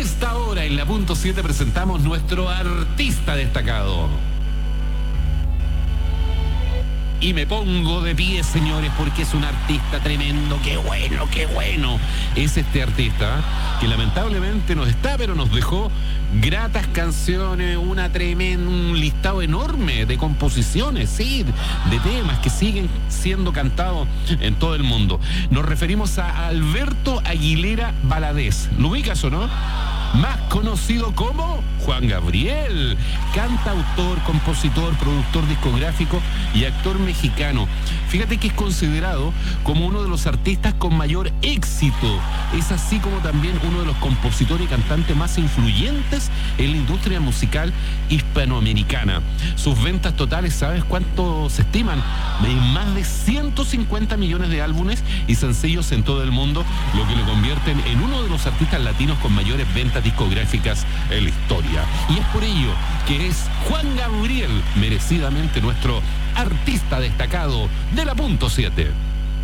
esta hora en la punto 7 presentamos nuestro artista destacado. Y me pongo de pie, señores, porque es un artista tremendo. ¡Qué bueno, qué bueno! Es este artista que lamentablemente no está, pero nos dejó gratas canciones, un listado enorme de composiciones, sí, de temas que siguen siendo cantados en todo el mundo. Nos referimos a Alberto Aguilera Valadez. ¿Lo ubicas o no? Más conocido como Juan Gabriel, cantautor, compositor, productor discográfico y actor mexicano. Fíjate que es considerado como uno de los artistas con mayor éxito. Es así como también uno de los compositores y cantantes más influyentes en la industria musical hispanoamericana. Sus ventas totales, ¿sabes cuánto se estiman? De más de 150 millones de álbumes y sencillos en todo el mundo, lo que lo convierten en uno de los artistas latinos con mayores ventas discográficas en la historia. Y es por ello que es Juan Gabriel, merecidamente nuestro artista destacado de la punto 7.